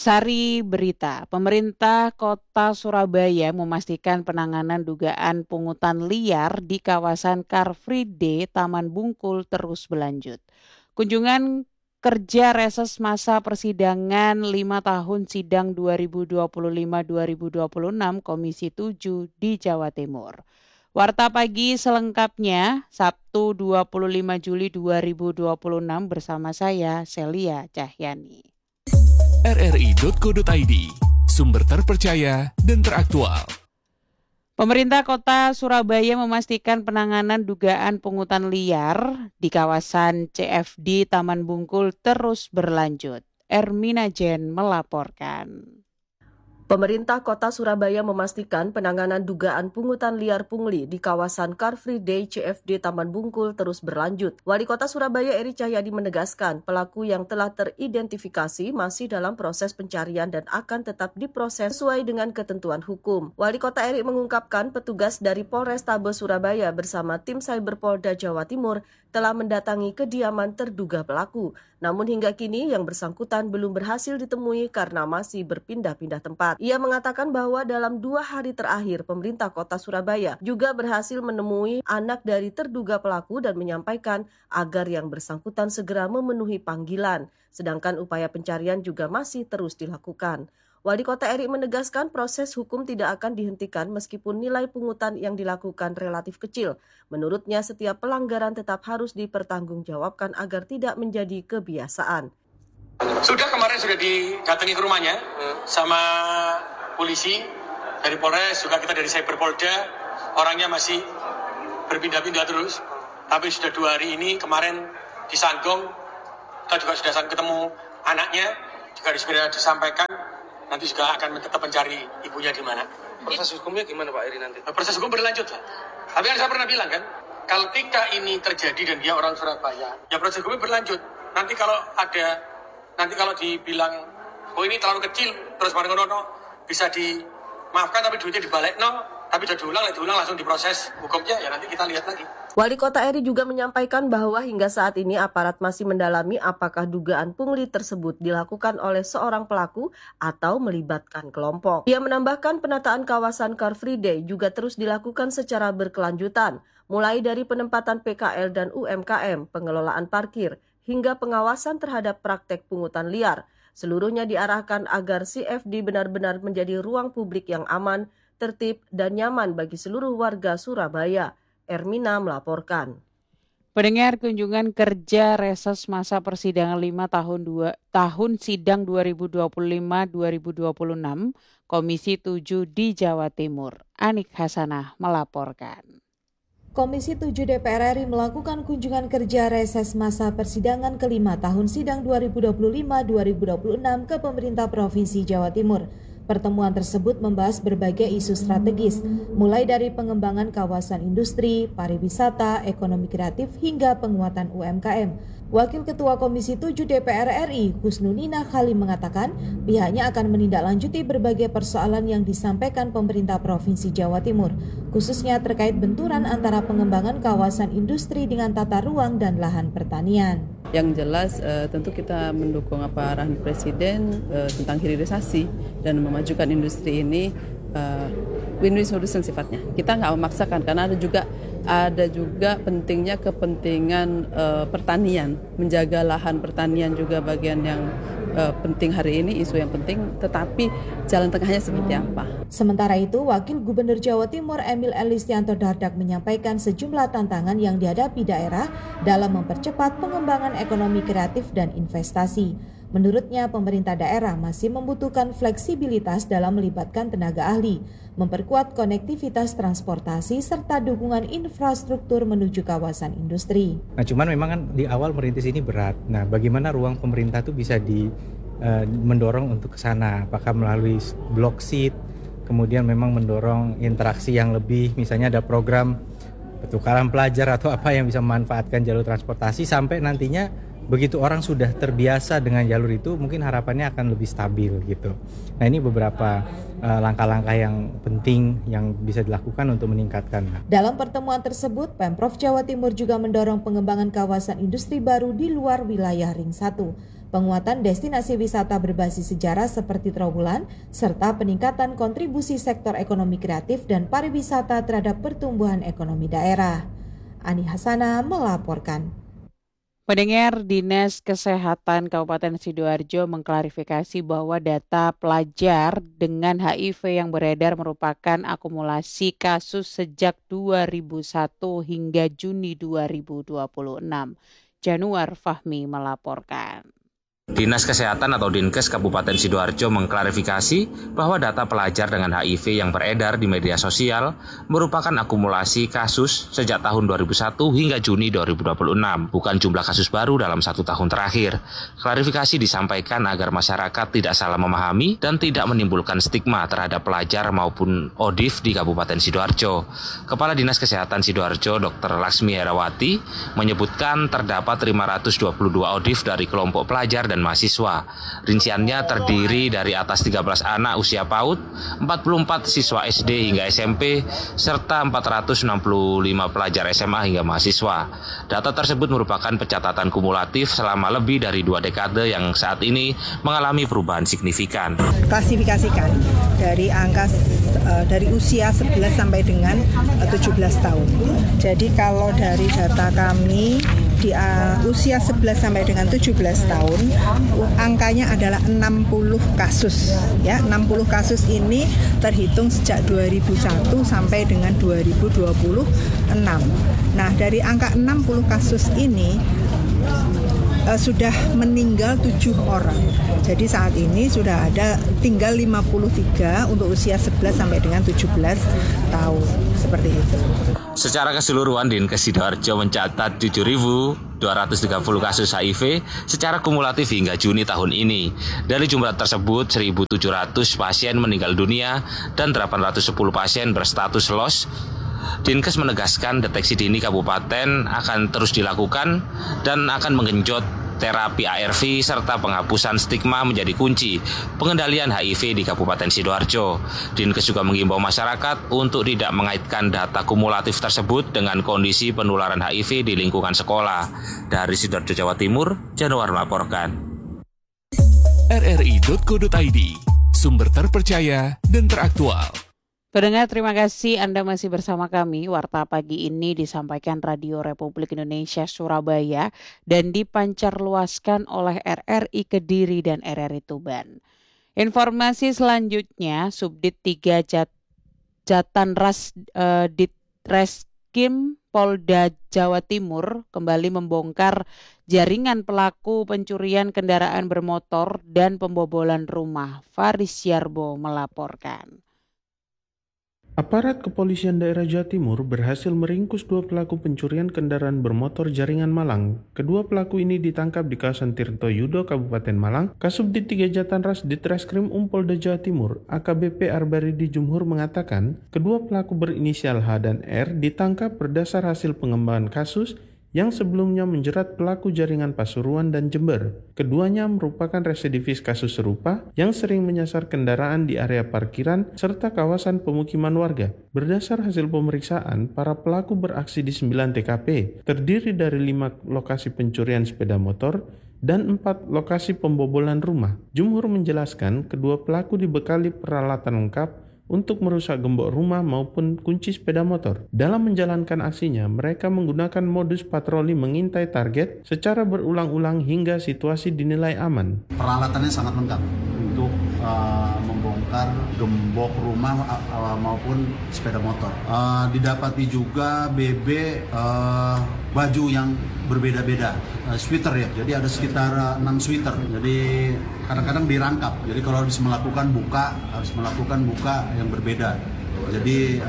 Sari berita, pemerintah kota Surabaya memastikan penanganan dugaan pungutan liar di kawasan Car Free Day Taman Bungkul terus berlanjut. Kunjungan kerja reses masa persidangan 5 tahun sidang 2025-2026 Komisi 7 di Jawa Timur. Warta Pagi selengkapnya Sabtu 25 Juli 2026 bersama saya Celia Cahyani. rri.co.id, sumber terpercaya dan teraktual. Pemerintah Kota Surabaya memastikan penanganan dugaan pungutan liar di kawasan CFD Taman Bungkul terus berlanjut. Ermina Jen melaporkan. Pemerintah Kota Surabaya memastikan penanganan dugaan pungutan liar pungli di kawasan Car Free Day CFD Taman Bungkul terus berlanjut. Wali Kota Surabaya Eri Cahyadi menegaskan pelaku yang telah teridentifikasi masih dalam proses pencarian dan akan tetap diproses sesuai dengan ketentuan hukum. Wali Kota Eri mengungkapkan petugas dari Polrestabes Surabaya bersama tim Cyber Polda Jawa Timur telah mendatangi kediaman terduga pelaku. Namun hingga kini yang bersangkutan belum berhasil ditemui karena masih berpindah-pindah tempat. Ia mengatakan bahwa dalam 2 hari terakhir pemerintah Kota Surabaya juga berhasil menemui anak dari terduga pelaku dan menyampaikan agar yang bersangkutan segera memenuhi panggilan. Sedangkan upaya pencarian juga masih terus dilakukan. Wali Kota Eri menegaskan proses hukum tidak akan dihentikan meskipun nilai pungutan yang dilakukan relatif kecil. Menurutnya setiap pelanggaran tetap harus dipertanggungjawabkan agar tidak menjadi kebiasaan. Kemarin sudah didatangi ke rumahnya sama polisi dari Polres, juga kita dari Cyber Polda, orangnya masih berpindah-pindah terus. Tapi sudah 2 hari ini, kemarin di Sanggong, kita juga sudah ketemu anaknya, juga segera disampaikan, nanti juga akan tetap mencari ibunya di mana. Proses hukumnya gimana Pak Eri nanti? Proses hukum berlanjut lah. Tapi kan saya pernah bilang kan, kalau ketika ini terjadi dan dia orang Surabaya, ya proses hukumnya berlanjut. Nanti kalau dibilang, oh ini terlalu kecil, terus mana-mana bisa dimaafkan tapi duitnya dibalik, tapi sudah diulang langsung diproses hukumnya, ya nanti kita lihat lagi. Wali Kota Eri juga menyampaikan bahwa hingga saat ini aparat masih mendalami apakah dugaan pungli tersebut dilakukan oleh seorang pelaku atau melibatkan kelompok. Ia menambahkan penataan kawasan Car Free Day juga terus dilakukan secara berkelanjutan, mulai dari penempatan PKL dan UMKM, pengelolaan parkir, hingga pengawasan terhadap praktek pungutan liar. Seluruhnya diarahkan agar CFD benar-benar menjadi ruang publik yang aman, tertib, dan nyaman bagi seluruh warga Surabaya. Ermina melaporkan. Pendengar, kunjungan kerja reses masa persidangan 5 tahun sidang 2025-2026 Komisi 7 di Jawa Timur. Anik Hasanah melaporkan. Komisi 7 DPR RI melakukan kunjungan kerja reses masa persidangan kelima tahun sidang 2025-2026 ke pemerintah Provinsi Jawa Timur. Pertemuan tersebut membahas berbagai isu strategis, mulai dari pengembangan kawasan industri, pariwisata, ekonomi kreatif, hingga penguatan UMKM. Wakil Ketua Komisi 7 DPR RI, Husnunina Khalim mengatakan pihaknya akan menindaklanjuti berbagai persoalan yang disampaikan pemerintah Provinsi Jawa Timur, khususnya terkait benturan antara pengembangan kawasan industri dengan tata ruang dan lahan pertanian. Yang jelas tentu kita mendukung apa arahan Presiden tentang hilirisasi dan memajukan industri ini win-win solution sifatnya. Kita nggak memaksakan karena ada juga pentingnya kepentingan pertanian, menjaga lahan pertanian juga bagian yang penting hari ini, isu yang penting, tetapi jalan tengahnya seperti apa. Sementara itu, Wakil Gubernur Jawa Timur Emil Elistianto Dardak menyampaikan sejumlah tantangan yang dihadapi daerah dalam mempercepat pengembangan ekonomi kreatif dan investasi. Menurutnya, pemerintah daerah masih membutuhkan fleksibilitas dalam melibatkan tenaga ahli, memperkuat konektivitas transportasi, serta dukungan infrastruktur menuju kawasan industri. Nah, cuman memang kan di awal merintis ini berat. Nah, bagaimana ruang pemerintah itu bisa mendorong untuk ke sana? Apakah melalui block seat, kemudian memang mendorong interaksi yang lebih, misalnya ada program pertukaran pelajar atau apa yang bisa memanfaatkan jalur transportasi sampai nantinya begitu orang sudah terbiasa dengan jalur itu, mungkin harapannya akan lebih stabil gitu. Nah, ini beberapa langkah-langkah yang penting yang bisa dilakukan untuk meningkatkan. Dalam pertemuan tersebut, Pemprov Jawa Timur juga mendorong pengembangan kawasan industri baru di luar wilayah Ring 1. penguatan destinasi wisata berbasis sejarah seperti Trawulan, serta peningkatan kontribusi sektor ekonomi kreatif dan pariwisata terhadap pertumbuhan ekonomi daerah. Ani Hasana melaporkan. Pendengar, Dinas Kesehatan Kabupaten Sidoarjo mengklarifikasi bahwa data pelajar dengan HIV yang beredar merupakan akumulasi kasus sejak 2001 hingga Juni 2026. Januar Fahmi melaporkan. Dinas Kesehatan atau Dinkes Kabupaten Sidoarjo mengklarifikasi bahwa data pelajar dengan HIV yang beredar di media sosial merupakan akumulasi kasus sejak tahun 2001 hingga Juni 2026, bukan jumlah kasus baru dalam 1 tahun terakhir. Klarifikasi disampaikan agar masyarakat tidak salah memahami dan tidak menimbulkan stigma terhadap pelajar maupun ODIF di Kabupaten Sidoarjo. Kepala Dinas Kesehatan Sidoarjo, Dr. Laksmi Herawati, menyebutkan terdapat 522 ODIF dari kelompok pelajar dan mahasiswa. Rinciannya terdiri dari atas 13 anak usia PAUD, 44 siswa SD hingga SMP, serta 465 pelajar SMA hingga mahasiswa. Data tersebut merupakan pencatatan kumulatif selama lebih dari 2 dekade yang saat ini mengalami perubahan signifikan. Klasifikasikan dari angka dari usia 11 sampai dengan 17 tahun. Jadi kalau dari data kami di usia 11 sampai dengan 17 tahun angkanya adalah 60 kasus ya. 60 kasus ini terhitung sejak 2001 sampai dengan 2026. Nah, dari angka 60 kasus ini sudah meninggal 7 orang. Jadi saat ini sudah ada tinggal 53 untuk usia 11 sampai dengan 17 tahun. Seperti itu. Secara keseluruhan Dinkes Sidoarjo mencatat 7.230 kasus HIV secara kumulatif hingga Juni tahun ini. Dari jumlah tersebut 1.700 pasien meninggal dunia dan 810 pasien berstatus loss. Dinkes menegaskan deteksi dini kabupaten akan terus dilakukan dan akan menggenjot terapi ARV serta penghapusan stigma menjadi kunci pengendalian HIV di Kabupaten Sidoarjo. Dinkes juga mengimbau masyarakat untuk tidak mengaitkan data kumulatif tersebut dengan kondisi penularan HIV di lingkungan sekolah. Dari Sidoarjo, Jawa Timur, Januar melaporkan. RRI.co.id, sumber terpercaya dan teraktual. Pendengar, terima kasih Anda masih bersama kami. Warta pagi ini disampaikan Radio Republik Indonesia Surabaya dan dipancarluaskan oleh RRI Kediri dan RRI Tuban. Informasi selanjutnya, Subdit 3 Jatanras Ditreskrim Polda Jawa Timur kembali membongkar jaringan pelaku pencurian kendaraan bermotor dan pembobolan rumah. Faris Yarbo melaporkan. Aparat Kepolisian Daerah Jawa Timur berhasil meringkus 2 pelaku pencurian kendaraan bermotor jaringan Malang. Kedua pelaku ini ditangkap di kawasan Tirto Yudo, Kabupaten Malang. Kasubdit 3 Jatanras Ditreskrim Polda Jawa Timur, AKBP Arbaridi Jumhur mengatakan, kedua pelaku berinisial H dan R ditangkap berdasar hasil pengembangan kasus yang sebelumnya menjerat pelaku jaringan Pasuruan dan Jember. Keduanya merupakan residivis kasus serupa yang sering menyasar kendaraan di area parkiran serta kawasan pemukiman warga. Berdasar hasil pemeriksaan, para pelaku beraksi di 9 TKP, terdiri dari 5 lokasi pencurian sepeda motor dan 4 lokasi pembobolan rumah. Jumhur menjelaskan kedua pelaku dibekali peralatan lengkap untuk merusak gembok rumah maupun kunci sepeda motor. Dalam menjalankan aksinya, mereka menggunakan modus patroli mengintai target secara berulang-ulang hingga situasi dinilai aman. Peralatannya sangat lengkap untuk membongkar gembok rumah maupun sepeda motor. Didapati juga BB baju yang berbeda-beda, sweater ya. Jadi ada sekitar 6 sweater. Jadi kadang-kadang dirangkap. Jadi kalau harus melakukan buka yang berbeda. Jadi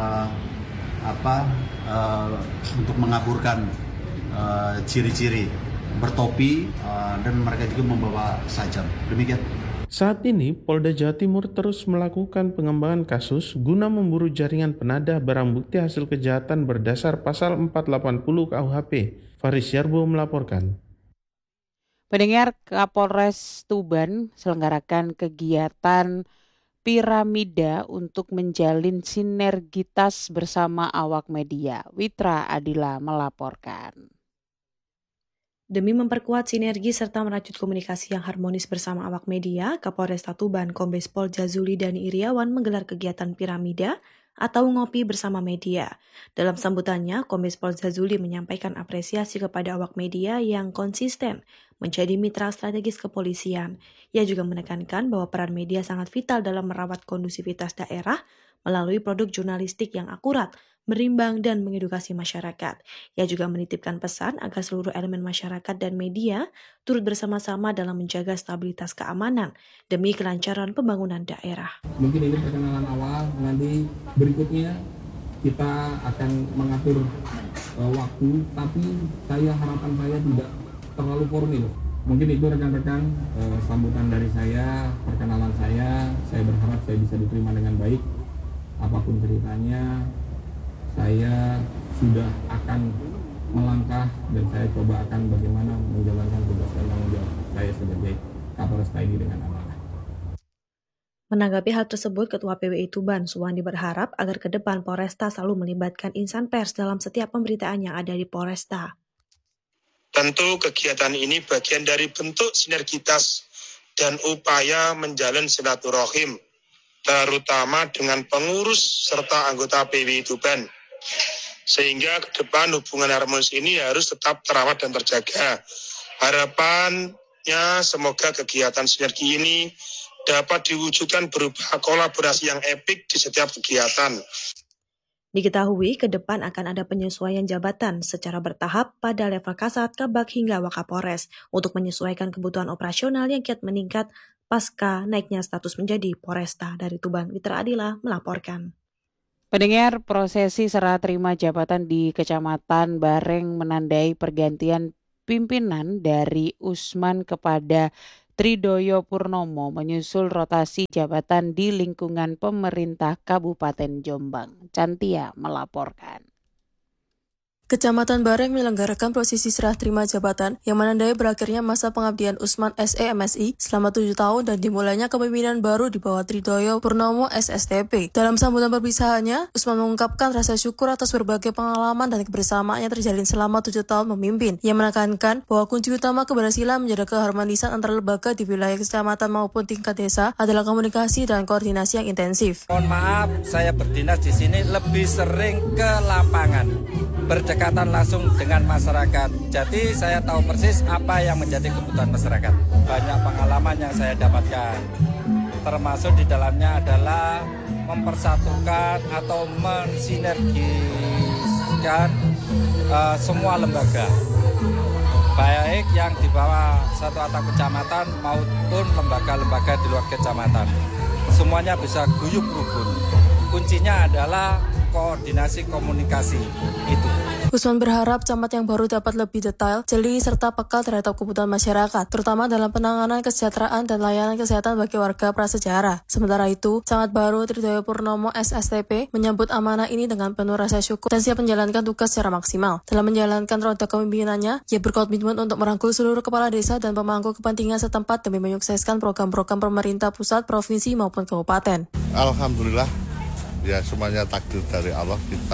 untuk mengaburkan ciri-ciri bertopi dan mereka juga membawa sajam. Demikian. Saat ini, Polda Jawa Timur terus melakukan pengembangan kasus guna memburu jaringan penadah barang bukti hasil kejahatan berdasar pasal 480 KUHP. Faris Yarbo melaporkan. Pendengar, Kapolres Tuban selenggarakan kegiatan piramida untuk menjalin sinergitas bersama awak media. Witra Adila melaporkan. Demi memperkuat sinergi serta merajut komunikasi yang harmonis bersama awak media, Kapolresta Tuban Kombes Pol Jazuli Dani Iriawan menggelar kegiatan piramida atau ngopi bersama media. Dalam sambutannya, Kombes Pol Jazuli menyampaikan apresiasi kepada awak media yang konsisten menjadi mitra strategis kepolisian. Ia juga menekankan bahwa peran media sangat vital dalam merawat kondusivitas daerah melalui produk jurnalistik yang akurat, berimbang, dan mengedukasi masyarakat. Ia juga menitipkan pesan agar seluruh elemen masyarakat dan media turut bersama-sama dalam menjaga stabilitas keamanan demi kelancaran pembangunan daerah. Mungkin ini perkenalan awal, nanti berikutnya kita akan mengatur waktu, tapi harapan saya tidak terlalu formil. Mungkin itu rekan-rekan sambutan dari saya, perkenalan saya berharap saya bisa diterima dengan baik. Apapun ceritanya, saya sudah akan melangkah dan saya coba akan bagaimana menjalankan tugas dan tanggung jawab saya sebagai Kapolresta ini dengan amanah. Menanggapi hal tersebut, Ketua PWI Tuban, Suwandi, berharap agar ke depan Polresta selalu melibatkan insan pers dalam setiap pemberitaan yang ada di Polresta. Tentu kegiatan ini bagian dari bentuk sinergitas dan upaya menjalin silaturahim, terutama dengan pengurus serta anggota PWI Tuban. Sehingga ke depan hubungan harmonis ini harus tetap terawat dan terjaga. Harapannya semoga kegiatan sinergi ini dapat diwujudkan berupa kolaborasi yang epik di setiap kegiatan. Diketahui ke depan akan ada penyesuaian jabatan secara bertahap pada level Kasat, Kabak, hingga Wakapolres untuk menyesuaikan kebutuhan operasional yang kiat meningkat pasca naiknya status menjadi Polresta. Dari Tuban, Witra Adila melaporkan. Pendengar, prosesi serah terima jabatan di Kecamatan Bareng menandai pergantian pimpinan dari Usman kepada Tridoyo Purnomo menyusul rotasi jabatan di lingkungan pemerintah Kabupaten Jombang. Cantia melaporkan. Kecamatan Bareng menyelenggarakan prosesi serah terima jabatan yang menandai berakhirnya masa pengabdian Usman SE MSI selama 7 tahun dan dimulainya kepemimpinan baru di bawah Tridoyo Purnomo SSTP. Dalam sambutan perpisahannya, Usman mengungkapkan rasa syukur atas berbagai pengalaman dan kebersamaan yang terjalin selama 7 tahun memimpin. Ia menekankan bahwa kunci utama keberhasilan menjaga keharmonisan antara lembaga di wilayah kecamatan maupun tingkat desa adalah komunikasi dan koordinasi yang intensif. Mohon maaf, saya berdinas di sini lebih sering ke lapangan, berdekatan langsung dengan masyarakat. Jadi saya tahu persis apa yang menjadi kebutuhan masyarakat. Banyak pengalaman yang saya dapatkan. Termasuk di dalamnya adalah mempersatukan atau mensinergiskan semua lembaga. Baik yang di bawah satu atap kecamatan maupun lembaga-lembaga di luar kecamatan. Semuanya bisa guyup rukun. Kuncinya adalah koordinasi komunikasi itu. Usman berharap camat yang baru dapat lebih detail, jeli, serta peka terhadap kebutuhan masyarakat, terutama dalam penanganan kesejahteraan dan layanan kesehatan bagi warga prasejarah. Sementara itu, camat baru Tridoyo Purnomo SSTP menyambut amanah ini dengan penuh rasa syukur dan siap menjalankan tugas secara maksimal. Dalam menjalankan roda kepemimpinannya, ia berkomitmen untuk merangkul seluruh kepala desa dan pemangku kepentingan setempat demi menyukseskan program-program pemerintah pusat, provinsi maupun kabupaten. Alhamdulillah, ya semuanya takdir dari Allah.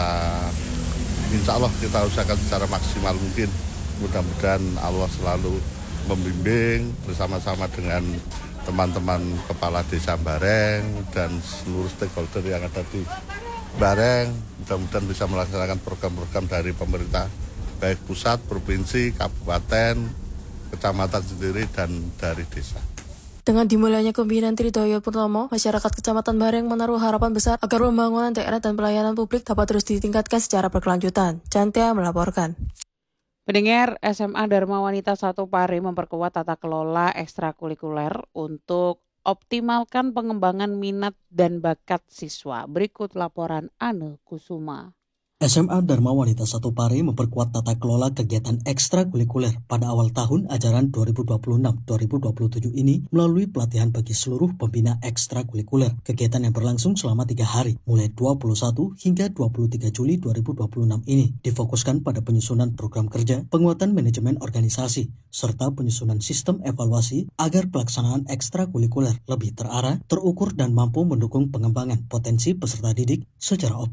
Insya Allah kita usahakan secara maksimal mungkin. Mudah-mudahan Allah selalu membimbing bersama-sama dengan teman-teman kepala desa Bareng dan seluruh stakeholder yang ada di Bareng. Mudah-mudahan bisa melaksanakan program-program dari pemerintah, baik pusat, provinsi, kabupaten, kecamatan sendiri, dan dari desa. Dengan dimulainya kepemimpinan Tridoyo Purnomo, masyarakat Kecamatan Bareng menaruh harapan besar agar pembangunan daerah dan pelayanan publik dapat terus ditingkatkan secara berkelanjutan. Cantia melaporkan. Pendengar, SMA Dharma Wanita 1 Pare memperkuat tata kelola ekstrakurikuler untuk optimalkan pengembangan minat dan bakat siswa. Berikut laporan Ane Kusuma. SMA Dharma Wanita 1 Pare memperkuat tata kelola kegiatan ekstrakurikuler pada awal tahun ajaran 2026-2027 ini melalui pelatihan bagi seluruh pembina ekstrakurikuler. Kegiatan yang berlangsung selama 3 hari, mulai 21 hingga 23 Juli 2026 ini difokuskan pada penyusunan program kerja, penguatan manajemen organisasi, serta penyusunan sistem evaluasi agar pelaksanaan ekstrakurikuler lebih terarah, terukur, dan mampu mendukung pengembangan potensi peserta didik secara optimal.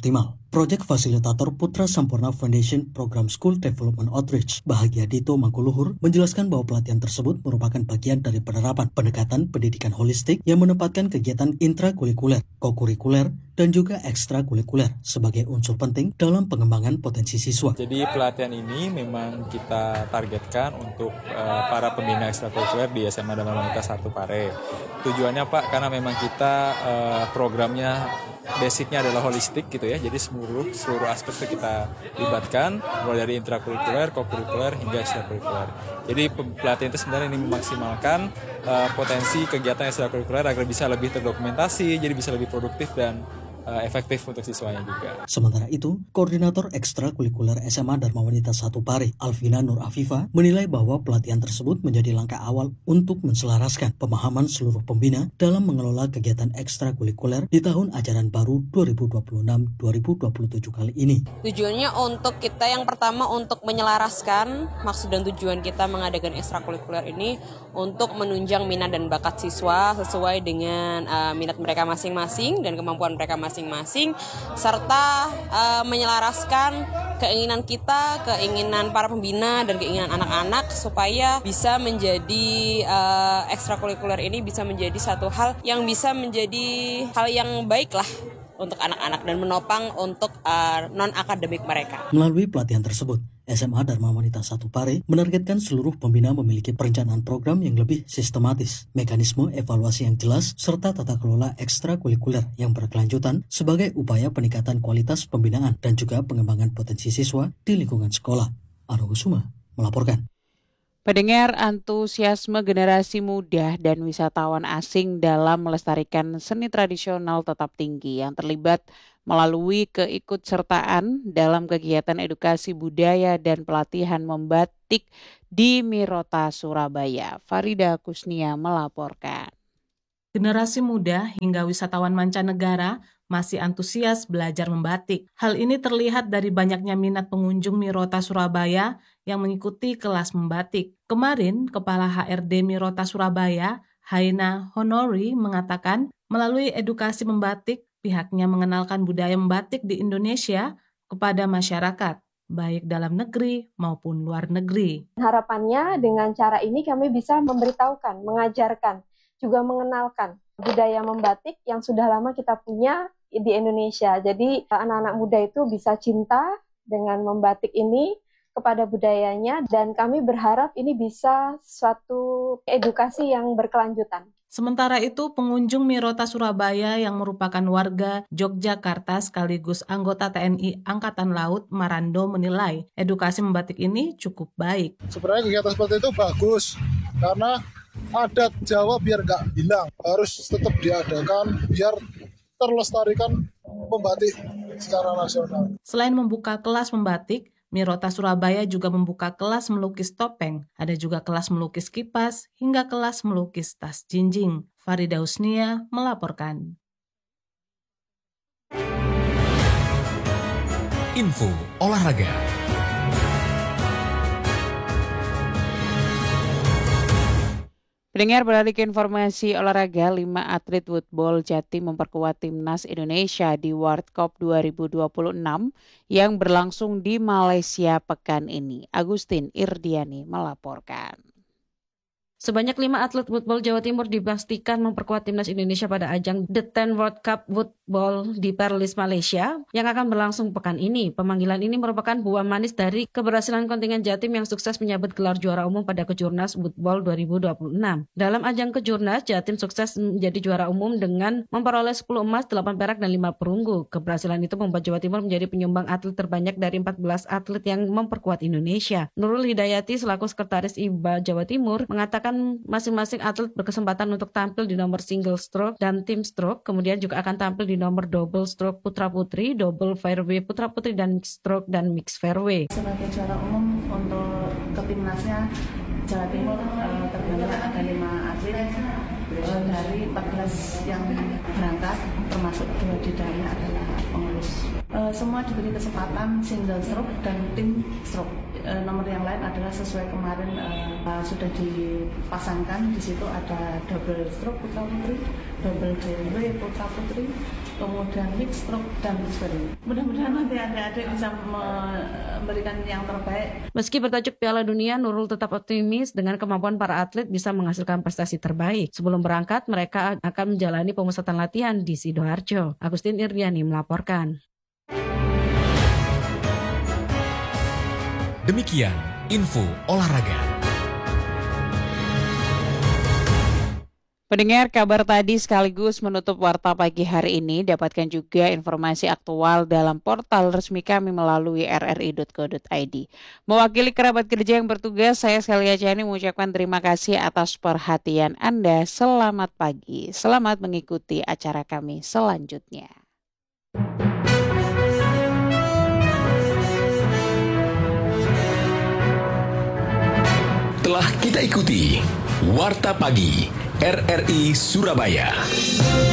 Project Fasilitator Putra Sampurna Foundation Program School Development Outreach, Bahagia Dito Mangkuluhur, menjelaskan bahwa pelatihan tersebut merupakan bagian dari penerapan pendekatan pendidikan holistik yang menempatkan kegiatan intrakurikuler, kokurikuler, dan juga ekstrakurikuler sebagai unsur penting dalam pengembangan potensi siswa. Jadi pelatihan ini memang kita targetkan untuk para pembina ekstrakurikuler di SMA Dharma Wanita 1 Pare. Tujuannya Pak, karena memang kita programnya basicnya adalah holistik gitu ya, jadi seluruh aspek itu kita libatkan, mulai dari intrakurikuler, kokurikuler hingga ekstrakurikuler. Jadi pelatihan itu sebenarnya ini memaksimalkan potensi kegiatan ekstrakurikuler agar bisa lebih terdokumentasi, jadi bisa lebih produktif dan efektif untuk siswanya juga. Sementara itu, Koordinator Ekstrakurikuler SMA Dharma Wanita 1 Pare, Alvina Nur Afifa, menilai bahwa pelatihan tersebut menjadi langkah awal untuk menselaraskan pemahaman seluruh pembina dalam mengelola kegiatan ekstrakurikuler di tahun ajaran baru 2026-2027 kali ini. Tujuannya untuk kita yang pertama untuk menyelaraskan maksud dan tujuan kita mengadakan ekstrakurikuler ini untuk menunjang minat dan bakat siswa sesuai dengan minat mereka masing-masing dan kemampuan mereka masing-masing, serta menyelaraskan keinginan kita, keinginan para pembina dan keinginan anak-anak supaya bisa menjadi ekstrakurikuler ini bisa menjadi satu hal yang bisa menjadi hal yang baik lah untuk anak-anak dan menopang untuk non-akademik mereka. Melalui pelatihan tersebut, SMA Dharma Wanita 1 Pare menargetkan seluruh pembina memiliki perencanaan program yang lebih sistematis, mekanisme evaluasi yang jelas, serta tata kelola ekstrakurikuler yang berkelanjutan sebagai upaya peningkatan kualitas pembinaan dan juga pengembangan potensi siswa di lingkungan sekolah. Argo Kusuma melaporkan. Pendengar, antusiasme generasi muda dan wisatawan asing dalam melestarikan seni tradisional tetap tinggi yang terlibat melalui keikutsertaan dalam kegiatan edukasi budaya dan pelatihan membatik di Mirota, Surabaya. Farida Kusnia melaporkan. Generasi muda hingga wisatawan mancanegara masih antusias belajar membatik. Hal ini terlihat dari banyaknya minat pengunjung Mirota Surabaya yang mengikuti kelas membatik. Kemarin, Kepala HRD Mirota Surabaya, Haina Honori, mengatakan melalui edukasi membatik, pihaknya mengenalkan budaya membatik di Indonesia kepada masyarakat, baik dalam negeri maupun luar negeri. Harapannya dengan cara ini kami bisa memberitahukan, mengajarkan, juga mengenalkan budaya membatik yang sudah lama kita punya di Indonesia. Jadi anak-anak muda itu bisa cinta dengan membatik ini kepada budayanya, dan kami berharap ini bisa suatu edukasi yang berkelanjutan. Sementara itu, pengunjung Mirota Surabaya yang merupakan warga Yogyakarta sekaligus anggota TNI Angkatan Laut Marando menilai edukasi membatik ini cukup baik. Sebenarnya kegiatan seperti itu bagus karena adat Jawa biar nggak hilang, harus tetap diadakan biar terlestarikan membatik secara nasional. Selain membuka kelas membatik, Mirota Surabaya juga membuka kelas melukis topeng, ada juga kelas melukis kipas, hingga kelas melukis tas jinjing. Farida Husnia melaporkan. Info olahraga. Pendengar, beralih ke informasi olahraga, 5 atlet woodball Jatim memperkuat timnas Indonesia di World Cup 2026 yang berlangsung di Malaysia pekan ini. Agustin Irdiani melaporkan. Sebanyak 5 atlet woodball Jawa Timur dipastikan memperkuat timnas Indonesia pada ajang The 10 World Cup Woodball di Perlis, Malaysia yang akan berlangsung pekan ini. Pemanggilan ini merupakan buah manis dari keberhasilan kontingen Jatim yang sukses menyabet gelar juara umum pada Kejurnas Woodball 2026. Dalam ajang Kejurnas, Jatim sukses menjadi juara umum dengan memperoleh 10 emas, 8 perak, dan 5 perunggu. Keberhasilan itu membuat Jawa Timur menjadi penyumbang atlet terbanyak dari 14 atlet yang memperkuat Indonesia. Nurul Hidayati selaku sekretaris IBA Jawa Timur mengatakan masing-masing atlet berkesempatan untuk tampil di nomor single stroke dan team stroke, kemudian juga akan tampil di nomor double stroke putra-putri, double fairway putra-putri, dan mixed stroke dan mixed fairway. Sebagai juara umum untuk ke timnasnya Jawa Timur terbanyak ada 5 atlet dari 14 yang berangkat, termasuk 2 di dalamnya adalah pengurus. Semua diberi kesempatan single stroke dan team stroke. nomor yang lain adalah sesuai kemarin sudah dipasangkan. Di situ ada double stroke putra putri, double JW putra putri, kemudian mix stroke dan sebagainya. Mudah-mudahan nanti adik-adik bisa memberikan yang terbaik. Meski bertajuk Piala Dunia, Nurul tetap optimis dengan kemampuan para atlet bisa menghasilkan prestasi terbaik. Sebelum berangkat, mereka akan menjalani pemusatan latihan di Sidoarjo. Agustin Irdiani melaporkan. Demikian info olahraga. Pendengar, kabar tadi sekaligus menutup Warta Pagi hari ini. Dapatkan juga informasi aktual dalam portal resmi kami melalui rri.co.id. Mewakili kerabat kerja yang bertugas, saya Celia Chani mengucapkan terima kasih atas perhatian Anda. Selamat pagi, selamat mengikuti acara kami selanjutnya. Telah kita ikuti Warta Pagi RRI Surabaya.